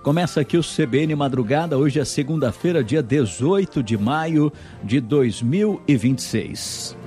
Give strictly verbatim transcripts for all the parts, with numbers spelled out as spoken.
Começa aqui o C B N Madrugada, hoje é segunda-feira, dia dezoito de maio de dois mil e vinte e seis.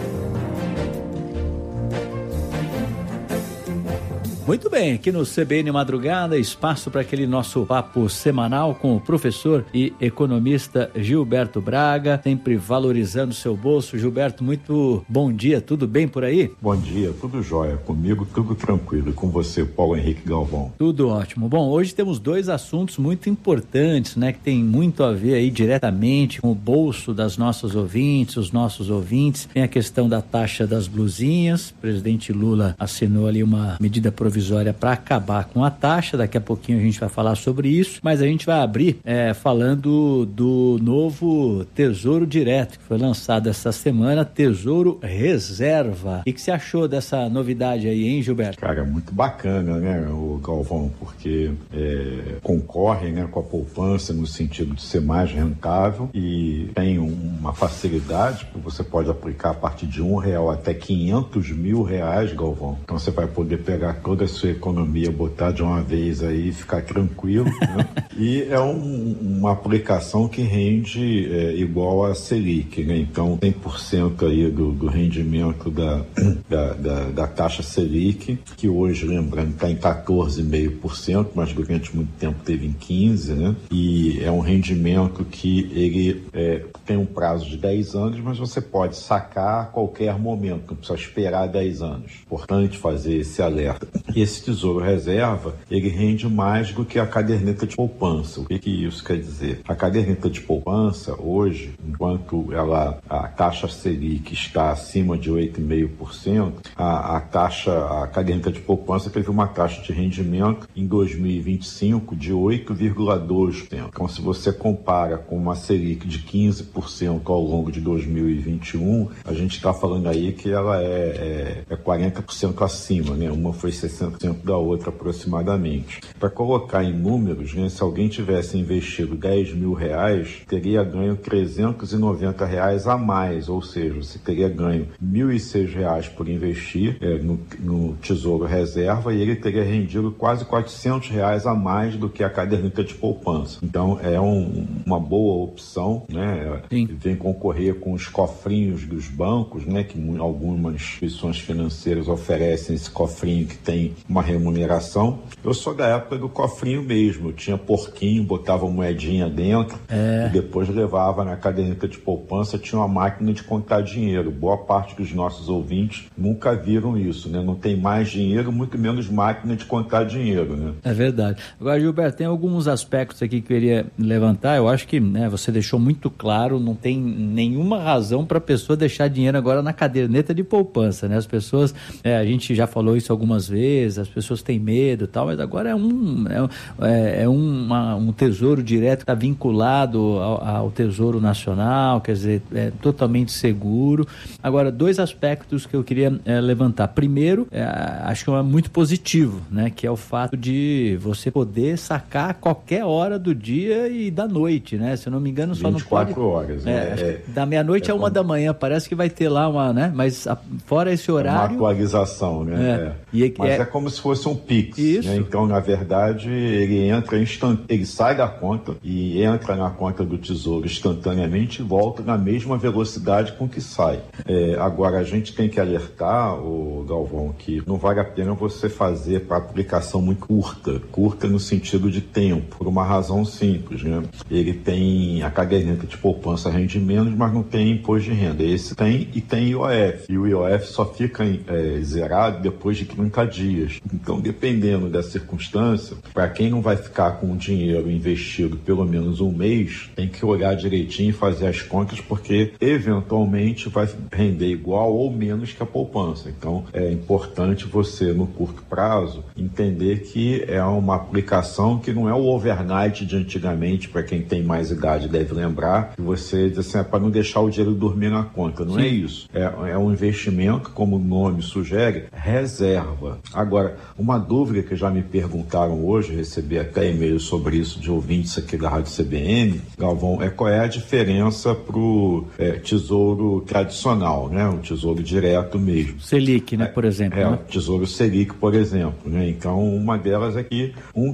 Muito bem, aqui no C B N Madrugada, espaço para aquele nosso papo semanal com o professor e economista Gilberto Braga, sempre valorizando seu bolso. Gilberto, muito bom dia, tudo bem por aí? Bom dia, tudo jóia, comigo tudo tranquilo, e com você, Paulo Henrique Galvão? Tudo ótimo. Bom, hoje temos dois assuntos muito importantes, né, que tem muito a ver aí diretamente com o bolso das nossas ouvintes, os nossos ouvintes. Tem a questão da taxa das blusinhas, o presidente Lula assinou ali uma medida provisória para acabar com a taxa, daqui a pouquinho a gente vai falar sobre isso, mas a gente vai abrir é, falando do novo Tesouro Direto, que foi lançado essa semana, Tesouro Reserva. O que, que você achou dessa novidade aí, hein, Gilberto? Cara, muito bacana, né, o Galvão, porque é, concorre, né, com a poupança no sentido de ser mais rentável e tem uma facilidade que você pode aplicar a partir de um real até quinhentos mil reais, Galvão. Então você vai poder pegar toda a sua economia, botar de uma vez aí e ficar tranquilo, né? E é um, uma aplicação que rende é, igual a Selic, né? Então cem por cento aí do, do rendimento da, da, da, da taxa Selic, que hoje, lembrando, está em quatorze vírgula cinco por cento, mas durante muito tempo teve em quinze por cento, né? E é um rendimento que ele é, tem um prazo de dez anos, mas você pode sacar a qualquer momento, não precisa esperar dez anos. Importante fazer esse alerta. E esse Tesouro Reserva, ele rende mais do que a caderneta de poupança. O que, que isso quer dizer? A caderneta de poupança, hoje, enquanto ela, a taxa Selic está acima de oito vírgula cinco por cento, a, a taxa, a caderneta de poupança teve uma taxa de rendimento em dois mil e vinte e cinco de oito vírgula dois por cento. Então, se você compara com uma Selic de quinze por cento ao longo de dois mil e vinte e um, a gente está falando aí que ela é, é, é quarenta por cento acima, né? Uma foi sessenta por cento da outra aproximadamente. Para colocar em números, né, se alguém tivesse investido dez mil reais, teria ganho trezentos e noventa reais a mais, ou seja, você teria ganho mil e seis reais por investir é, no, no Tesouro Reserva e ele teria rendido quase quatrocentos reais a mais do que a caderneta de poupança. Então é um, uma boa opção, né? Sim. Vem concorrer com os cofrinhos dos bancos, né, que algumas instituições financeiras oferecem esse cofrinho que tem uma remuneração. Eu sou da época do cofrinho mesmo, eu tinha porquinho, botava moedinha dentro é. e depois levava na caderneta de poupança, tinha uma máquina de contar dinheiro. Boa parte dos nossos ouvintes nunca viram isso, né? Não tem mais dinheiro, muito menos máquina de contar dinheiro, né? É verdade. Agora, Gilberto, tem alguns aspectos aqui que eu queria levantar. Eu acho que, né, você deixou muito claro, não tem nenhuma razão para a pessoa deixar dinheiro agora na caderneta de poupança, né? As pessoas, é, a gente já falou isso algumas vezes, as pessoas têm medo e tal, mas agora é um, é, é uma, um tesouro direto que está vinculado ao, ao Tesouro Nacional, quer dizer, é totalmente seguro. Agora, dois aspectos que eu queria é, levantar. Primeiro, é, acho que é muito positivo, né? Que é o fato de você poder sacar a qualquer hora do dia e da noite, né? Se eu não me engano, só não pode... vinte e quatro horas, né? É, é, da meia-noite é, é uma como... da manhã, parece que vai ter lá uma, né? Mas a, fora esse horário... É uma atualização, né? É. É. E é, Mas é... é como se fosse um Pix, Isso. né? Então, na verdade, ele entra instant... ele sai da conta e entra na conta do Tesouro instantaneamente e volta na mesma velocidade com que sai. É, agora, a gente tem que alertar, o Galvão, que não vale a pena você fazer para aplicação muito curta, curta no sentido de tempo, por uma razão simples, né? Ele tem a caderneta de poupança rende menos, mas não tem imposto de renda. Esse tem e tem I O F. E o I O F só fica é, zerado depois de trinta dias. Então, dependendo da circunstância, para quem não vai ficar com o dinheiro investido pelo menos um mês, tem que olhar direitinho e fazer as contas, porque eventualmente vai render igual ou menos que a poupança. Então, é importante você, no curto prazo, entender que é uma aplicação que não é o overnight de antigamente, para quem tem mais idade deve lembrar, que você diz assim, é para não deixar o dinheiro dormir na conta. Não Sim. é isso. É, é um investimento, como o nome sugere, reserva. Agora, uma dúvida que já me perguntaram hoje, recebi até e-mail sobre isso de ouvintes aqui da Rádio C B N, Galvão, é qual é a diferença para o é, tesouro tradicional, né? O tesouro direto mesmo. Selic, né, é, por exemplo. É, né? o tesouro Selic, por exemplo, né? Então, uma delas é que um tem o que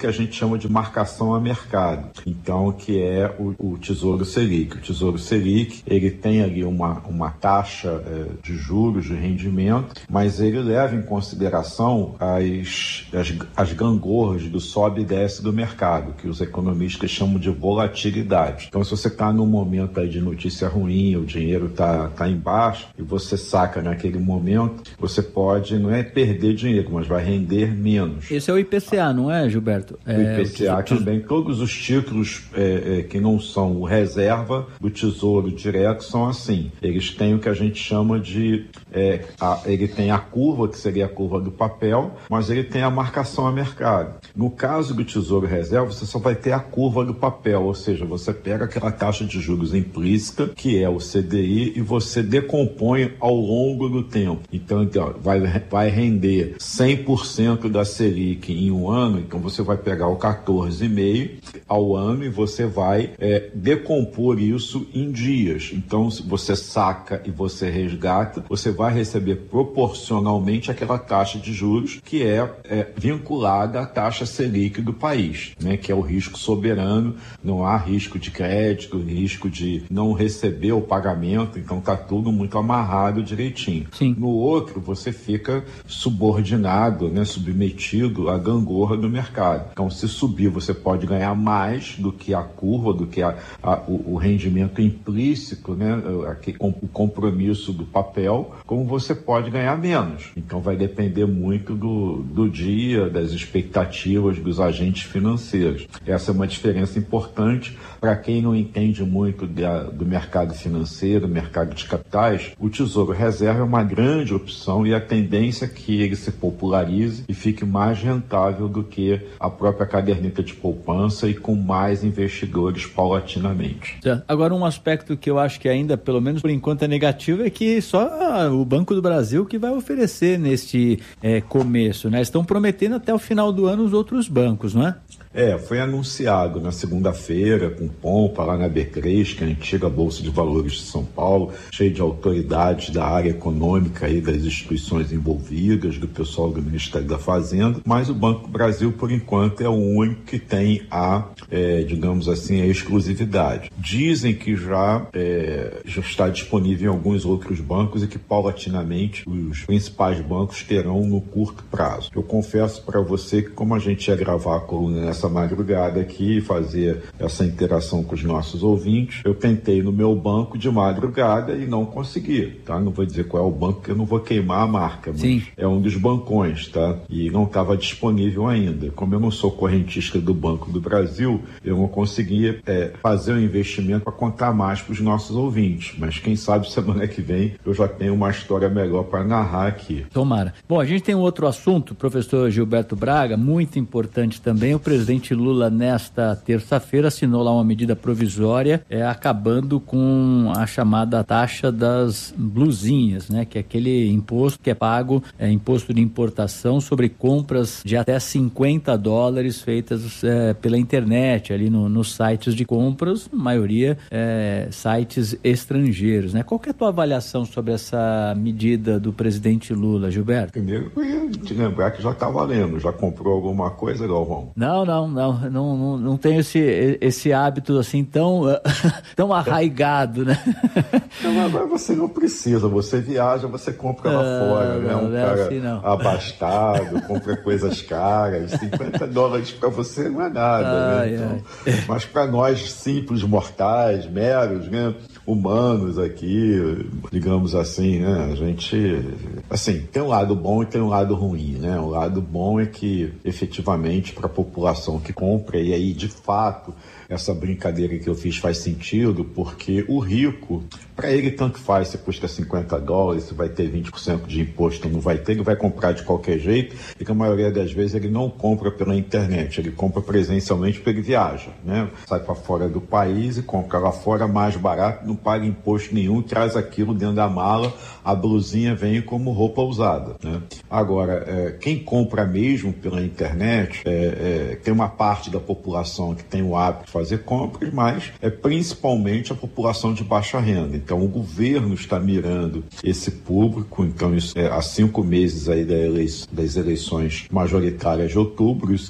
a gente chama de marcação a mercado, então que é o, o Tesouro Selic. O Tesouro Selic, ele tem ali uma, uma taxa é, de juros, de rendimento, mas ele leva em consideração as, as, as gangorras do sobe e desce do mercado, que os economistas chamam de volatilidade. Então, se você está num momento aí de notícia ruim, o dinheiro está tá em baixa, e você saca naquele momento, você pode, não é perder dinheiro, mas vai render menos. Esse é o I P C A, não é, Gilberto? O I P C A é, também, todos os títulos é, é, que não são o reserva do Tesouro Direto são assim. Eles têm o que a gente chama de... É, a, ele tem a curva, que seria a curva do papel, mas ele tem a marcação a mercado. No caso do Tesouro Reserva, você só vai ter a curva do papel, ou seja, você pega aquela taxa de juros implícita, que é o C D I, e você decompõe ao longo do tempo. Então, então vai, vai render cem por cento da Selic em um ano, então você vai pegar o quatorze vírgula cinco ao ano e você vai é, decompor isso em dias. Então, se você saca e você resgata, você vai receber proporcionalmente aquela taxa de juros que é, é vinculada à taxa Selic do país, né, que é o risco soberano. Não há risco de crédito, risco de não receber o pagamento, então está tudo muito amarrado direitinho. Sim. No outro, você fica subordinado, né, submetido à gangorra do mercado. Então, se subir, você pode ganhar mais do que a curva, do que a, a, o, o rendimento implícito, né, aqui, com, o compromisso do papel, como você pode ganhar menos. Então, vai depender muito do, do dia, das expectativas dos agentes financeiros. Essa é uma diferença importante para quem não entende muito da, do mercado financeiro, mercado de capitais. O Tesouro Reserva é uma grande opção e a tendência é que ele se popularize e fique mais rentável do que a própria caderneta de poupança e com mais investidores paulatinamente. Agora, um aspecto que eu acho que ainda, pelo menos por enquanto, é negativo é que só o Banco do Brasil que vai oferecer neste é, começo, né? Estão prometendo até o final do ano os outros bancos, não é? É, foi anunciado na segunda-feira, com pompa, lá na B três, que é a antiga Bolsa de Valores de São Paulo, cheio de autoridades da área econômica e das instituições envolvidas, do pessoal do Ministério da Fazenda, mas o Banco do Brasil, por enquanto, é o único que tem a, é, digamos assim, a exclusividade. Dizem que já, é, já está disponível em alguns outros bancos e que, paulatinamente, os principais bancos terão no curto prazo. Eu confesso para você que, como a gente ia gravar a coluna nessa essa madrugada aqui e fazer essa interação com os nossos ouvintes, eu tentei no meu banco de madrugada e não consegui, tá? Não vou dizer qual é o banco, porque eu não vou queimar a marca, mas Sim. é um dos bancões, tá? E não estava disponível ainda. Como eu não sou correntista do Banco do Brasil, eu não conseguia é, fazer o um investimento para contar mais para os nossos ouvintes, mas quem sabe semana que vem eu já tenho uma história melhor para narrar aqui. Tomara. Bom, a gente tem um outro assunto, professor Gilberto Braga, muito importante também. O presidente Lula, nesta terça-feira, assinou lá uma medida provisória é, acabando com a chamada taxa das blusinhas, né? Que é aquele imposto que é pago, é, imposto de importação sobre compras de até cinquenta dólares feitas é, pela internet, ali no, nos sites de compras, maioria é, sites estrangeiros, né? Qual que é a tua avaliação sobre essa medida do presidente Lula, Gilberto? Primeiro, eu ia te lembrar que já está valendo. Já comprou alguma coisa, Galvão? Não, não. Não, não, não, não tenho esse, esse hábito assim tão, tão arraigado, né? Não, agora você não precisa, você viaja, você compra lá ah, fora, né? Um é cara assim, abastado, compra coisas caras, cinquenta dólares para você não é nada, ai, né? Então, mas para nós simples mortais, meros, né? Humanos aqui, digamos assim, né? A gente, assim, tem um lado bom e tem um lado ruim, né? O lado bom é que, efetivamente, para a população que compra, e aí, de fato, essa brincadeira que eu fiz faz sentido, porque o rico, para ele tanto faz se custa cinquenta dólares, se vai ter vinte por cento de imposto ou não vai ter, ele vai comprar de qualquer jeito, e que a maioria das vezes ele não compra pela internet, ele compra presencialmente porque ele viaja, né? Sai para fora do país e compra lá fora mais barato, não paga imposto nenhum, traz aquilo dentro da mala, a blusinha vem como roupa usada, né? Agora, é, quem compra mesmo pela internet, é, é, tem uma parte da população que tem o hábito de fazer compras, mas é principalmente a população de baixa renda. Então, o governo está mirando esse público. Então, isso é, há cinco meses aí das eleições majoritárias de outubro, isso tem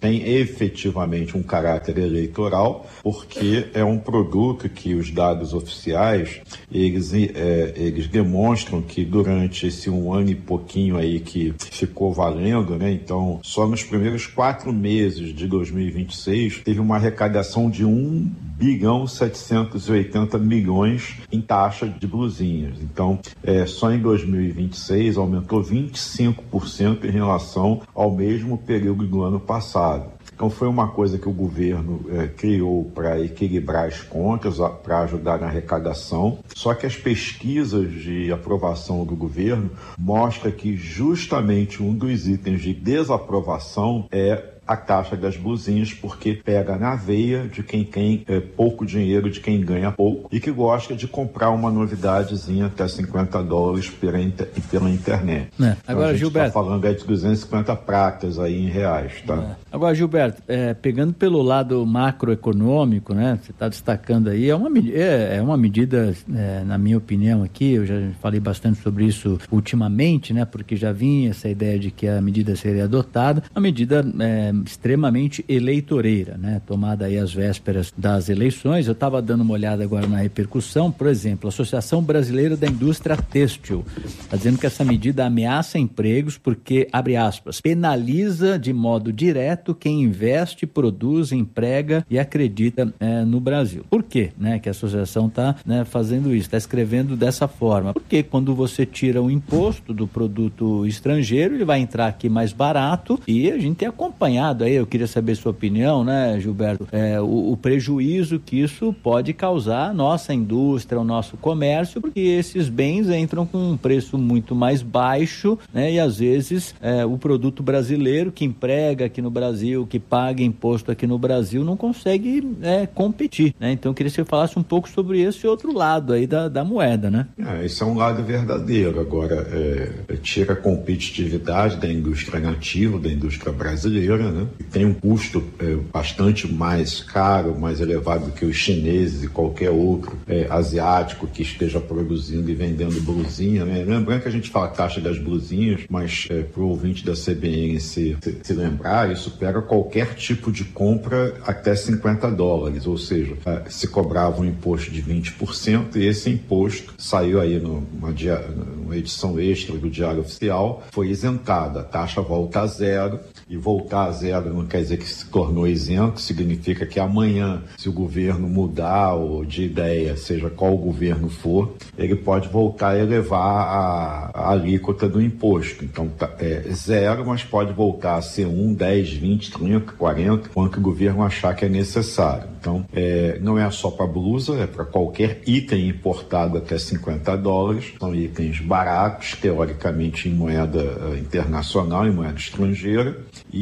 tem efetivamente um caráter eleitoral, porque é um produto que os dados oficiais, eles, é, eles demonstram que durante esse um ano e pouquinho aí que ficou valendo, né? Então, só nos primeiros quatro meses de dois mil e vinte e seis, teve uma arrecadação de um bilhão setecentos e oitenta milhões em taxa de blusinhas. Então, é, só em dois mil e vinte e seis aumentou vinte e cinco por cento em relação ao mesmo período do ano passado. Então foi uma coisa que o governo eh, criou para equilibrar as contas, para ajudar na arrecadação. Só que as pesquisas de aprovação do governo mostram que justamente um dos itens de desaprovação é a taxa das blusinhas, porque pega na veia de quem tem é, pouco dinheiro, de quem ganha pouco e que gosta de comprar uma novidadezinha até cinquenta dólares pela, inter, pela internet. É. Agora, então, a gente Gilberto, está falando aí de duzentas e cinquenta pratas aí em reais, tá? É. Agora, Gilberto, é, pegando pelo lado macroeconômico, né? Você está destacando aí, é uma, é, é uma medida, é, na minha opinião aqui, eu já falei bastante sobre isso ultimamente, né? Porque já vinha essa ideia de que a medida seria adotada, uma medida é, extremamente eleitoreira, né? Tomada aí às vésperas das eleições. Eu estava dando uma olhada agora na repercussão, por exemplo, a Associação Brasileira da Indústria Têxtil está dizendo que essa medida ameaça empregos porque, abre aspas, penaliza de modo direto quem investe, produz, emprega e acredita é, no Brasil. Por quê, né, que a associação está, né, fazendo isso, está escrevendo dessa forma? Porque quando você tira o imposto do produto estrangeiro, ele vai entrar aqui mais barato e a gente tem acompanhado aí, eu queria saber sua opinião, né, Gilberto, é, o, o prejuízo que isso pode causar à nossa indústria, ao nosso comércio, porque esses bens entram com um preço muito mais baixo, né, e às vezes é, o produto brasileiro que emprega aqui no Brasil, que paga imposto aqui no Brasil, não consegue é, competir, né? Então eu queria que você falasse um pouco sobre esse outro lado aí da, da moeda, né? É, esse é um lado verdadeiro. Agora, é, tira a competitividade da indústria nativa, da indústria brasileira, né? E tem um custo é, bastante mais caro, mais elevado do que os chineses e qualquer outro é, asiático que esteja produzindo e vendendo blusinha, né? Lembrando que a gente fala taxa das blusinhas, mas é, para o ouvinte da C B N se, se, se lembrar, isso pega qualquer tipo de compra até cinquenta dólares, ou seja, é, se cobrava um imposto de vinte por cento e esse imposto saiu aí numa, dia, numa edição extra do Diário Oficial, foi isentada, a taxa volta a zero, e voltar a zero não quer dizer que se tornou isento, significa que amanhã, se o governo mudar ou de ideia, seja qual o governo for, ele pode voltar a elevar a, a alíquota do imposto. Então, tá, é zero, mas pode voltar a ser um, dez, vinte, trinta, quarenta, quanto o governo achar que é necessário. Então, é, não é só para blusa, é para qualquer item importado até cinquenta dólares. São itens baratos, teoricamente em moeda uh, internacional, em moeda estrangeira,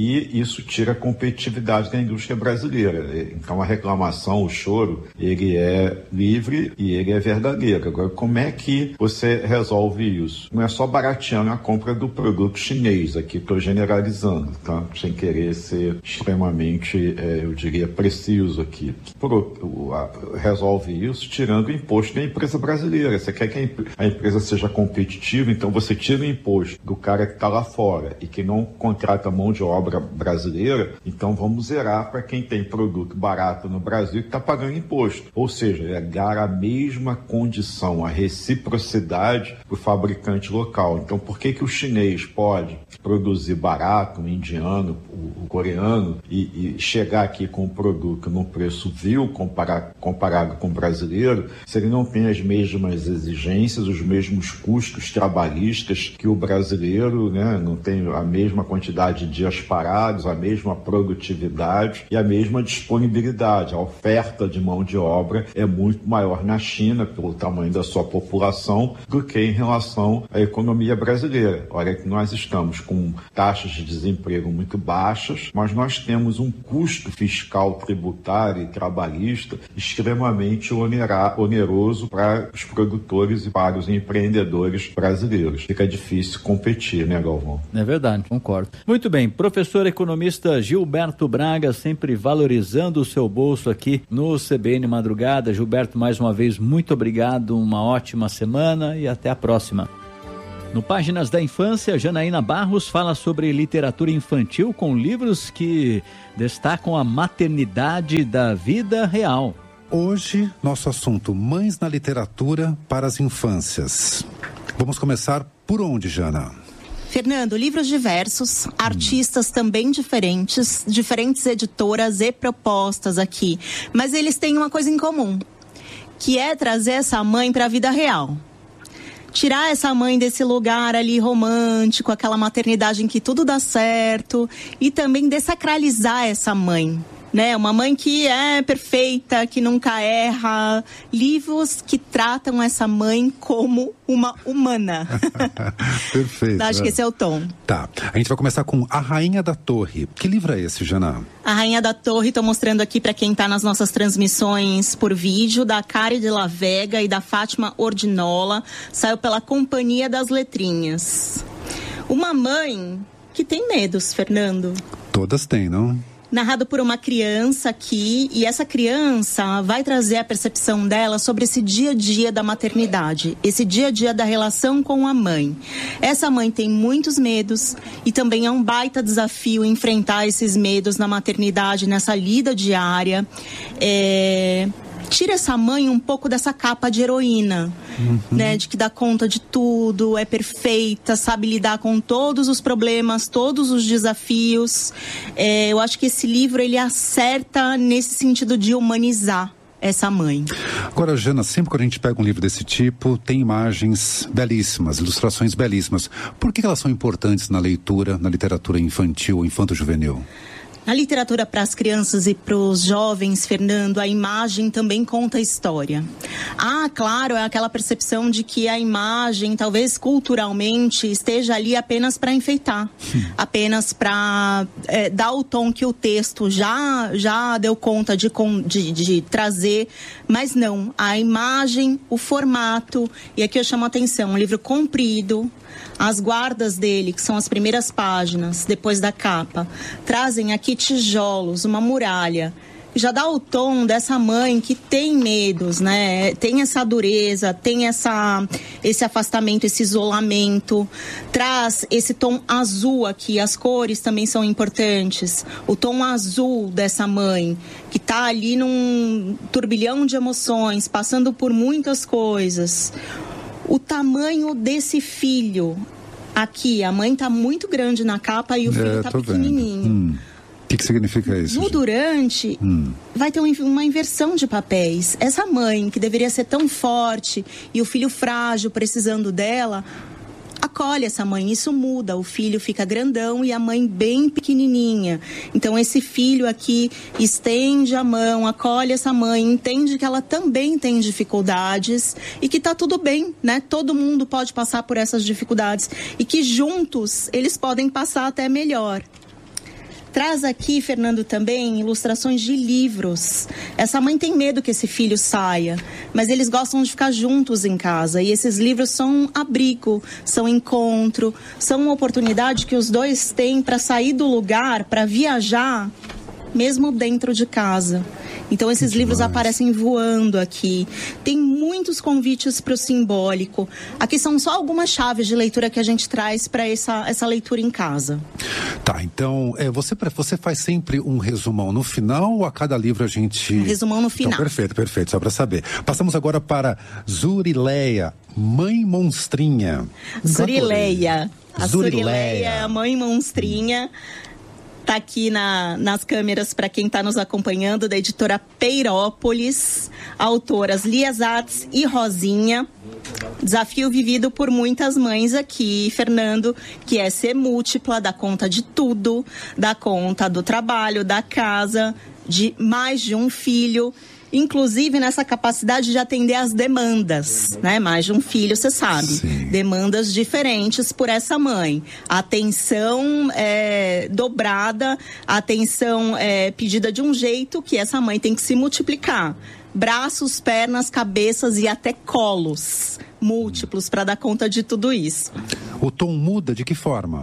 e isso tira a competitividade da indústria brasileira. Então, a reclamação, o choro, ele é livre e ele é verdadeiro. Agora, como é que você resolve isso? Não é só barateando a compra do produto chinês, aqui estou generalizando, tá? Sem querer ser extremamente, é, eu diria, preciso aqui. Pro, a, resolve isso tirando o imposto da empresa brasileira. Você quer que a empresa seja competitiva, então você tira o imposto do cara que está lá fora e que não contrata mão de obra brasileira, então vamos zerar para quem tem produto barato no Brasil que está pagando imposto. Ou seja, é dar a mesma condição, a reciprocidade para o fabricante local. Então, por que que o chinês pode produzir barato, o indiano, o, o coreano, e, e chegar aqui com o produto num preço vil comparar, comparado com o brasileiro, se ele não tem as mesmas exigências, os mesmos custos trabalhistas que o brasileiro, né? Não tem a mesma quantidade de dias parados, a mesma produtividade e a mesma disponibilidade. A oferta de mão de obra é muito maior na China, pelo tamanho da sua população, do que em relação à economia brasileira. Olha que nós estamos com taxas de desemprego muito baixas, mas nós temos um custo fiscal tributário e trabalhista extremamente onera, oneroso para os produtores e para os empreendedores brasileiros. Fica difícil competir, né, Galvão? É verdade, concordo. Muito bem, professor economista Gilberto Braga, sempre valorizando o seu bolso aqui no C B N Madrugada. Gilberto, mais uma vez, muito obrigado, uma ótima semana e até a próxima. No Páginas da Infância, Janaína Barros fala sobre literatura infantil com livros que destacam a maternidade da vida real. Hoje, nosso assunto, mães na literatura para as infâncias. Vamos começar por onde, Jana? Fernando, livros diversos, hum. artistas também diferentes, diferentes editoras e propostas aqui. Mas eles têm uma coisa em comum, que é trazer essa mãe para a vida real. Tirar essa mãe desse lugar ali romântico, aquela maternidade em que tudo dá certo, e também desacralizar essa mãe, né? Uma mãe que é perfeita, que nunca erra. Livros que tratam essa mãe como uma humana. Perfeito. Acho que esse é o tom. Tá. A gente vai começar com A Rainha da Torre. Que livro é esse, Jana? A Rainha da Torre, estou mostrando aqui para quem está nas nossas transmissões por vídeo, da Cari de la Vega e da Fátima Ordinola. Saiu pela Companhia das Letrinhas. Uma mãe que tem medos, Fernando. Todas têm, não? Narrado por uma criança aqui, e essa criança vai trazer a percepção dela sobre esse dia a dia da maternidade, esse dia a dia da relação com a mãe. Essa mãe tem muitos medos e também é um baita desafio enfrentar esses medos na maternidade, nessa lida diária. É... Tira essa mãe um pouco dessa capa de heroína, uhum. né? De que dá conta de tudo, é perfeita, sabe lidar com todos os problemas, todos os desafios. É, eu acho que esse livro, ele acerta nesse sentido de humanizar essa mãe. Agora, Jana, sempre que a gente pega um livro desse tipo, tem imagens belíssimas, ilustrações belíssimas. Por que elas são importantes na leitura, na literatura infantil, infanto-juvenil? Na literatura para as crianças e para os jovens, Fernando, a imagem também conta a história. Ah, claro, é aquela percepção de que a imagem, talvez culturalmente, esteja ali apenas para enfeitar, Sim. apenas para é, dar o tom que o texto já, já deu conta de, de, de trazer, mas não, a imagem, o formato, e aqui eu chamo a atenção, um livro comprido, as guardas dele, que são as primeiras páginas, depois da capa, trazem aqui tijolos, uma muralha. Já dá o tom dessa mãe que tem medos, né? Tem essa dureza, tem essa, esse afastamento, esse isolamento. Traz esse tom azul aqui, as cores também são importantes. O tom azul dessa mãe, que está ali num turbilhão de emoções, passando por muitas coisas. O tamanho desse filho. Aqui, a mãe está muito grande na capa e o filho está é, pequenininho. O hum. que, que significa isso? No durante, hum. vai ter uma inversão de papéis. Essa mãe, que deveria ser tão forte, e o filho frágil, precisando dela, acolhe essa mãe. Isso muda. O filho fica grandão e a mãe bem pequenininha. Então, esse filho aqui estende a mão, acolhe essa mãe, entende que ela também tem dificuldades e que tá tudo bem, né? Todo mundo pode passar por essas dificuldades e que juntos eles podem passar até melhor. Traz aqui, Fernando, também ilustrações de livros. Essa mãe tem medo que esse filho saia, mas eles gostam de ficar juntos em casa. E esses livros são um abrigo, são encontro, são uma oportunidade que os dois têm para sair do lugar, para viajar, mesmo dentro de casa. Então, esses que livros demais. Aparecem voando aqui. Tem muitos convites para o simbólico. Aqui são só algumas chaves de leitura que a gente traz para essa, essa leitura em casa. Tá, então, é, você, você faz sempre um resumão no final ou a cada livro a gente... Um resumão no final. Então, perfeito, perfeito, só para saber. Passamos agora para Zurileia, Mãe Monstrinha. Zurileia. A Zurileia, a Mãe Monstrinha. Está aqui na, nas câmeras para quem está nos acompanhando, da editora Peirópolis, autoras Lias Artes e Rosinha. Desafio vivido por muitas mães aqui, Fernando, que é ser múltipla, dar conta de tudo, dar conta do trabalho, da casa, de mais de um filho. Inclusive nessa capacidade de atender às demandas, né? Mais de um filho, você sabe. Sim. Demandas diferentes por essa mãe. Atenção é, dobrada, atenção é, pedida de um jeito que essa mãe tem que se multiplicar. Braços, pernas, cabeças e até colos múltiplos para dar conta de tudo isso. O tom muda de que forma? O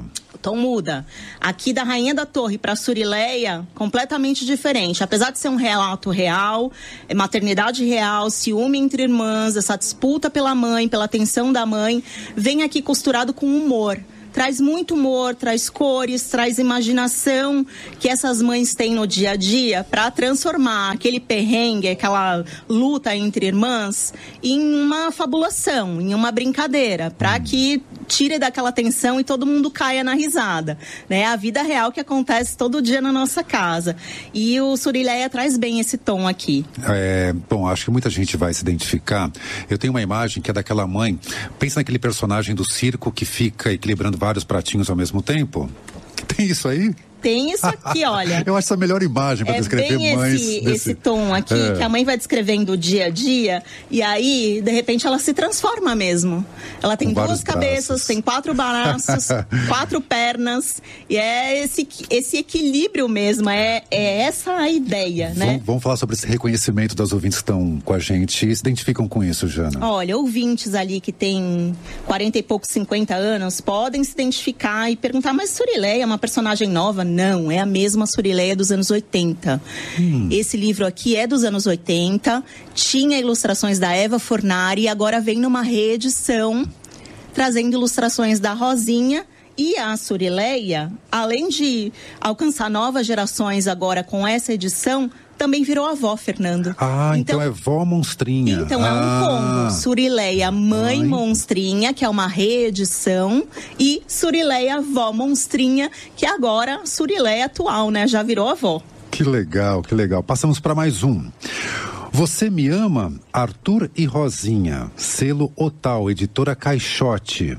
tom muda. Aqui da Rainha da Torre para Surileia, completamente diferente. Apesar de ser um relato real, maternidade real, ciúme entre irmãs, essa disputa pela mãe, pela atenção da mãe, vem aqui costurado com humor. Traz muito humor, traz cores, traz imaginação que essas mães têm no dia a dia para transformar aquele perrengue, aquela luta entre irmãs, em uma fabulação, em uma brincadeira, para que tire daquela tensão e todo mundo caia na risada. Né? A vida real que acontece todo dia na nossa casa. E o Surileia traz bem esse tom aqui. É, bom, acho que muita gente vai se identificar. Eu tenho uma imagem que é daquela mãe, pensa naquele personagem do circo que fica equilibrando vários pratinhos ao mesmo tempo. Tem isso aí? Tem isso aqui, olha. Eu acho essa a melhor imagem para é descrever bem mães. Esse, desse... esse tom aqui, é. que a mãe vai descrevendo o dia a dia, e aí, de repente, ela se transforma mesmo. Ela tem Com duas cabeças, braços. tem quatro braços, quatro pernas, e é esse, esse equilíbrio mesmo, é, é essa a ideia, vamos, né? Vamos falar sobre esse reconhecimento das ouvintes que estão com a gente e se identificam com isso, Jana. Olha, ouvintes ali que tem quarenta e poucos, cinquenta anos, podem se identificar e perguntar, mas Surileia é uma personagem nova? Não, é a mesma uma Surileia dos anos oitenta. Hum. Esse livro aqui é dos anos oitenta, tinha ilustrações da Eva Fornari e agora vem numa reedição trazendo ilustrações da Rosinha. E a Surileia, além de alcançar novas gerações agora com essa edição, também virou avó, Fernando. Ah, então, então é vó monstrinha. Então ah. é um combo. Surileia mãe Ai. monstrinha, que é uma reedição, e Surileia vó monstrinha, que agora Surileia atual, né? Já virou avó. Que legal, que legal. Passamos para mais um. Você Me Ama, Arthur e Rosinha. Selo Otal, editora Caixote.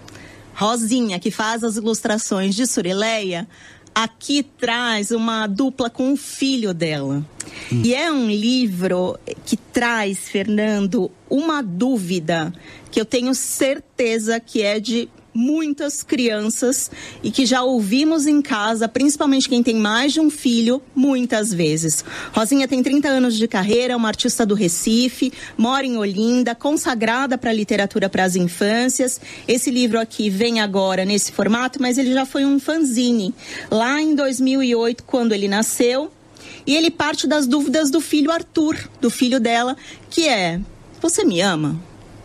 Rosinha, que faz as ilustrações de Surileia, aqui traz uma dupla com o filho dela. Hum. E é um livro que traz, Fernando, uma dúvida que eu tenho certeza que é de muitas crianças e que já ouvimos em casa, principalmente quem tem mais de um filho, muitas vezes. Rosinha tem trinta anos de carreira, é uma artista do Recife, mora em Olinda, consagrada para a literatura para as infâncias. Esse livro aqui vem agora nesse formato, mas ele já foi um fanzine lá em dois mil e oito, quando ele nasceu, e ele parte das dúvidas do filho Arthur, do filho dela, que é: você me ama?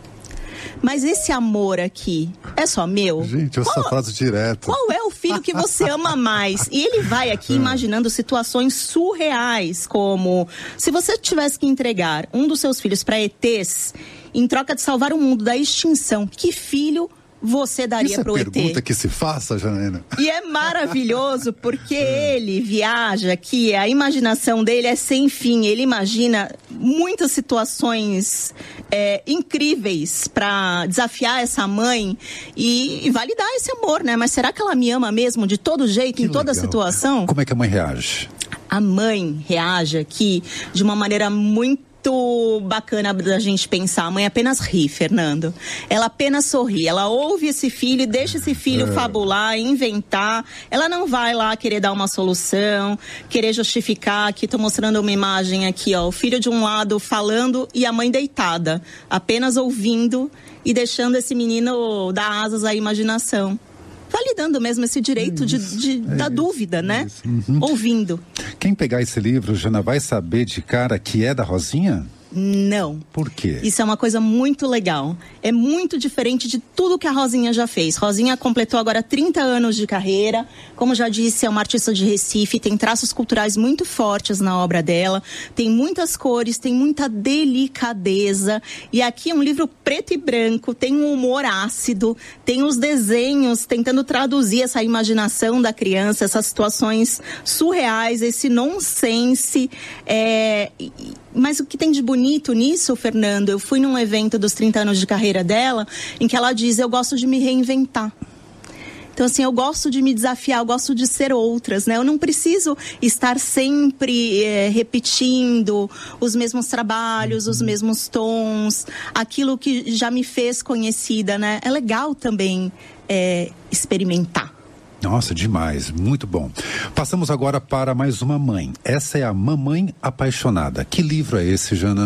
Mas esse amor aqui é só meu? Gente, essa qual, frase direto. Qual é o filho que você ama mais? E ele vai aqui imaginando situações surreais, como se você tivesse que entregar um dos seus filhos para E Tês em troca de salvar o mundo da extinção, que filho você daria para o E T? Isso é pergunta que se faça, Janaína. E é maravilhoso porque ele viaja aqui, a imaginação dele é sem fim. Ele imagina muitas situações é, incríveis para desafiar essa mãe e, e validar esse amor, né? Mas será que ela me ama mesmo de todo jeito, que em toda legal. situação? Como é que a mãe reage? A mãe reage aqui de uma maneira muito muito bacana da gente pensar. A mãe apenas ri, Fernando. Ela apenas sorri. Ela ouve esse filho e deixa esse filho é. fabular, inventar. Ela não vai lá querer dar uma solução, querer justificar. Aqui tô mostrando uma imagem aqui, ó. O filho de um lado falando e a mãe deitada, apenas ouvindo e deixando esse menino dar asas à imaginação. Validando mesmo esse direito é de, de, é da isso, dúvida, né? É uhum. Ouvindo. Quem pegar esse livro, Jana, vai saber de cara que é da Rosinha? Não. Por quê? Isso é uma coisa muito legal. É muito diferente de tudo que a Rosinha já fez. Rosinha completou agora trinta anos de carreira. Como já disse, é uma artista de Recife, tem traços culturais muito fortes na obra dela, tem muitas cores, tem muita delicadeza. E aqui é um livro preto e branco, tem um humor ácido, tem os desenhos tentando traduzir essa imaginação da criança, essas situações surreais, esse nonsense. É... Mas o que tem de bonito nisso, Fernando, eu fui num evento dos trinta anos de carreira dela, em que ela diz: eu gosto de me reinventar. Então, assim, eu gosto de me desafiar, eu gosto de ser outras, né? Eu não preciso estar sempre é, repetindo os mesmos trabalhos, os mesmos tons, aquilo que já me fez conhecida, né? É legal também é, experimentar. Nossa, demais, muito bom. Passamos agora para mais uma mãe. Essa é a Mamãe Apaixonada. Que livro é esse, Jana?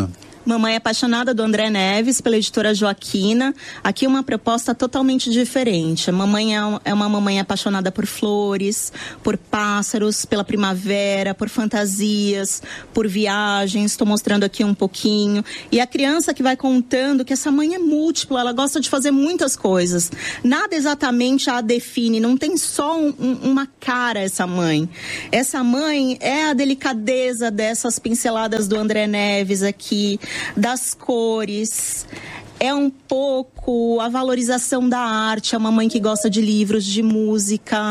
Mamãe Apaixonada, do André Neves, pela editora Joaquina. Aqui uma proposta totalmente diferente. A mamãe é uma mamãe apaixonada por flores, por pássaros, pela primavera, por fantasias, por viagens. Estou mostrando aqui um pouquinho. E a criança que vai contando que essa mãe é múltipla, ela gosta de fazer muitas coisas. Nada exatamente a define, não tem só um, um, uma cara essa mãe. Essa mãe é a delicadeza dessas pinceladas do André Neves aqui, das cores. É um pouco a valorização da arte, é uma mãe que gosta de livros, de música,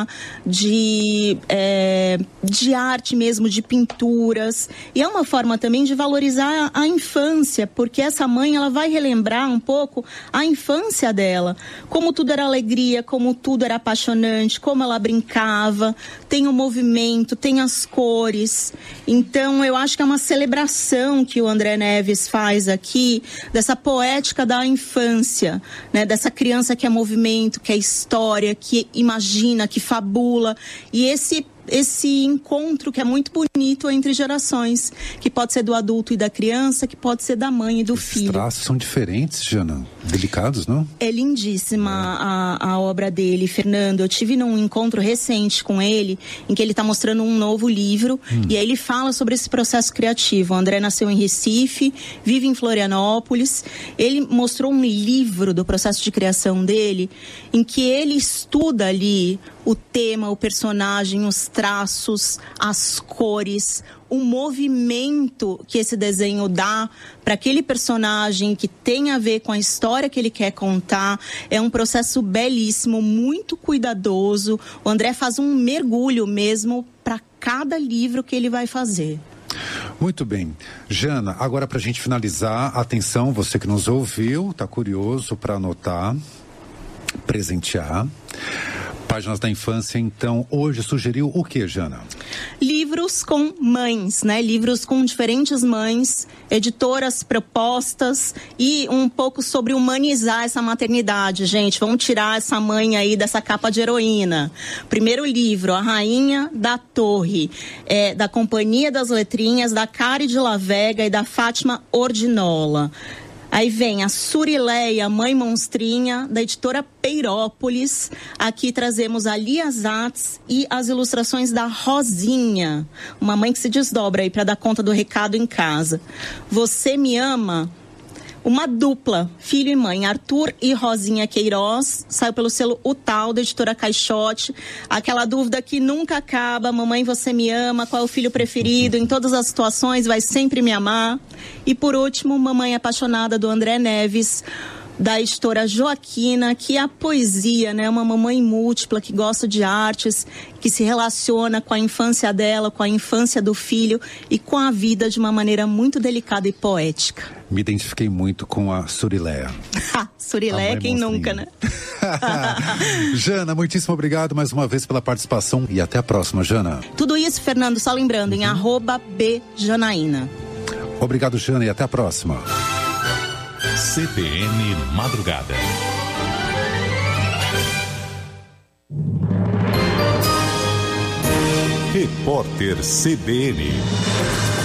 de, é, de arte mesmo, de pinturas. E é uma forma também de valorizar a infância, porque essa mãe ela vai relembrar um pouco a infância dela. Como tudo era alegria, como tudo era apaixonante, como ela brincava. Tem o movimento, tem as cores. Então eu acho que é uma celebração que o André Neves faz aqui, dessa poética da infância, né? Dessa criança que é movimento, que é história, que imagina, que fabula. E esse esse encontro que é muito bonito entre gerações, que pode ser do adulto e da criança, que pode ser da mãe e do Esses filho. Os traços são diferentes, Jana, delicados, não? É lindíssima é. A, a obra dele, Fernando. Eu tive num encontro recente com ele, em que ele está mostrando um novo livro, hum. e aí ele fala sobre esse processo criativo. O André nasceu em Recife, vive em Florianópolis. Ele mostrou um livro do processo de criação dele, em que ele estuda ali o tema, o personagem, os traços, as cores, o movimento que esse desenho dá para aquele personagem que tem a ver com a história que ele quer contar. É um processo belíssimo, muito cuidadoso. O André faz um mergulho mesmo para cada livro que ele vai fazer. Muito bem. Jana, agora para a gente finalizar, atenção, você que nos ouviu, está curioso para anotar, presentear. Páginas da Infância, então, hoje sugeriu o que, Jana? Livros com mães, né? Livros com diferentes mães, editoras propostas e um pouco sobre humanizar essa maternidade, gente. Vamos tirar essa mãe aí dessa capa de heroína. Primeiro livro, A Rainha da Torre, é, da Companhia das Letrinhas, da Cari de La Vega e da Fátima Ordinola. Aí vem a Surileia, Mãe Monstrinha, da editora Peirópolis. Aqui trazemos a Lia Zatz e as ilustrações da Rosinha, uma mãe que se desdobra aí para dar conta do recado em casa. Você Me Ama? Uma dupla, filho e mãe, Arthur e Rosinha Queiroz, saiu pelo selo O Tal, da editora Caixote. Aquela dúvida que nunca acaba: mamãe, você me ama? Qual é o filho preferido? Em todas as situações, vai sempre me amar. E por último, Mamãe Apaixonada, do André Neves, da editora Joaquina, que é a poesia, né? Uma mamãe múltipla que gosta de artes, que se relaciona com a infância dela, com a infância do filho e com a vida de uma maneira muito delicada e poética. Me identifiquei muito com a Surileia. Surileia, quem nunca, né? Jana, muitíssimo obrigado mais uma vez pela participação e até a próxima, Jana. Tudo isso, Fernando, só lembrando, uhum. em arroba bjanaína. Obrigado, Jana, e até a próxima. C B N Madrugada. Repórter C B N.